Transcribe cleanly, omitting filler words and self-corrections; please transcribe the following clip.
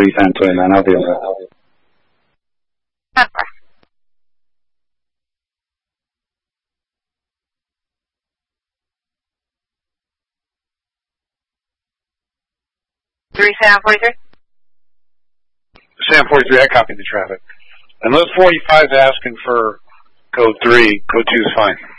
3 times 29. I'll be on that. Okay. Sam 43? Sam 43, I copied the traffic. Unless 45 is asking for code 3, code 2 is fine.